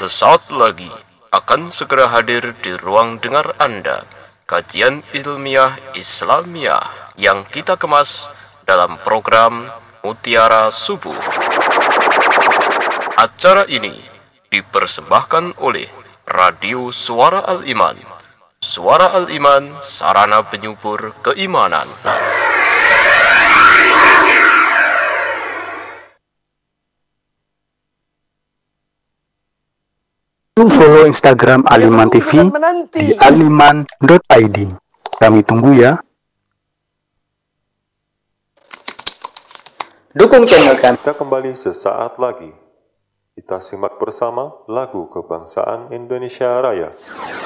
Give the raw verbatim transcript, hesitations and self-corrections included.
Sesaat lagi akan segera hadir di ruang dengar Anda kajian ilmiah Islamiyah yang kita kemas dalam program Mutiara Subuh. Acara ini dipersembahkan oleh Radio Suara Al-Iman. Suara Al-Iman, sarana penyubur keimanan. Follow Instagram Aliman T V di aliman dot i d. Kami tunggu ya. Dukung channel kami. Kita kembali sesaat lagi. Kita simak bersama lagu kebangsaan Indonesia Raya.